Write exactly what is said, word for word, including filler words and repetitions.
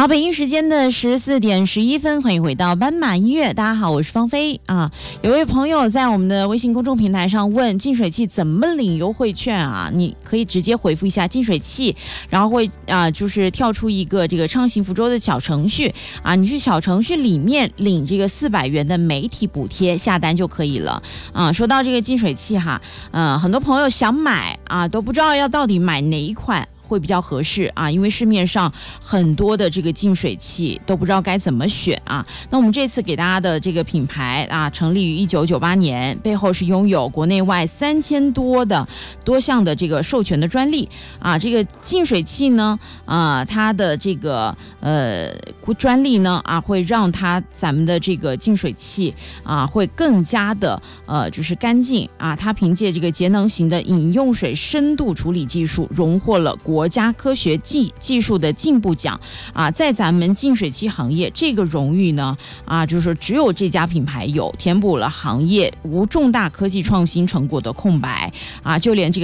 好，北京时间的十四点十一分，欢迎回到斑马音乐。大家好，我是芳菲啊。有位朋友在我们的微信公众平台上问净水器怎么领优惠券啊？你可以直接回复一下净水器，然后会啊，就是跳出一个这个畅行福州的小程序啊，你去小程序里面领这个四百元的媒体补贴，下单就可以了啊。说到这个净水器哈，嗯、呃，很多朋友想买啊，都不知道要到底买哪一款会比较合适啊，因为市面上很多的这个净水器都不知道该怎么选啊。那我们这次给大家的这个品牌啊，成立于一九九八年，背后是拥有国内外三千多的多项的这个授权的专利啊。这个净水器呢，啊，它的这个呃专利呢啊，会让它咱们的这个净水器啊会更加的呃就是干净啊。它凭借这个节能型的饮用水深度处理技术，荣获了国家科学技技术的进步奖啊。在咱们净水器行业，这个荣誉呢啊，就是说只有这家品牌有，填补了行业无重大科技创新成果的空白啊。就连这个